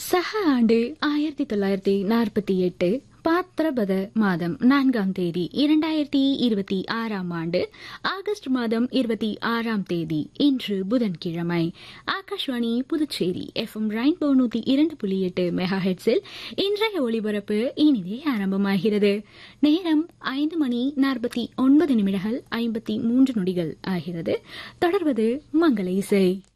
சக ஆண்டு 1948 பாத்ரபத மாதம் 4ஆம் தேதி 2026ஆம் ஆண்டு ஆகஸ்ட் மாதம் 26ஆம் தேதி இன்று புதன்கிழமை. ஆகாஷ்வாணி புதுச்சேரி FM ரெயின்போ 102.8 மெகாஹெட்ஸில் இன்றைய ஒளிபரப்பு இனிதே ஆரம்பமாகிறது. நேரம் 5:49 நிமிடங்கள் 53 நொடிகள் ஆகிறது. தொடர்வது மங்கள இசை.